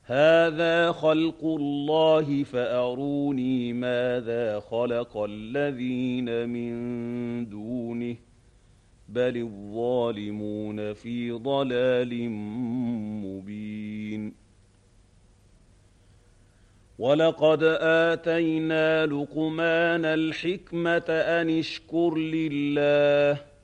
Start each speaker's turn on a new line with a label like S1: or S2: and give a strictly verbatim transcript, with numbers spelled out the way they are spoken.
S1: هَٰذَا خَلْقُ اللَّهِ فَأَرُونِي مَاذَا خَلَقَ الَّذِينَ مِن دُونِهِ ۚ بَلِ الظَّالِمُونَ فِي ضَلَالٍ مُّبِينٍ وَلَقَدْ آتَيْنَا لُقْمَانَ الْحِكْمَةَ أَنِ اشْكُرْ لِلَّهِ